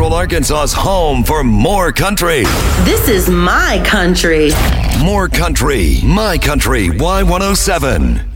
Central Arkansas's home for more country. This is my country. More country, my country, Y107.